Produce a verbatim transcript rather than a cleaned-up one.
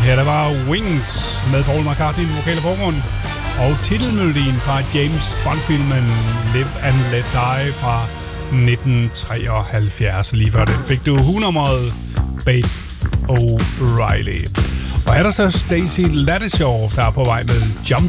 her der var Wings med Paul McCartney i den vokale forgrund. Og titelmelodien fra James Bond-filmen Live and Let Die fra nitten treoghalvfjerds. Lige før den fik du hunummeret Babe O'Reilly. Og her er der så Stacey Ladishaw, der er på vej med Jump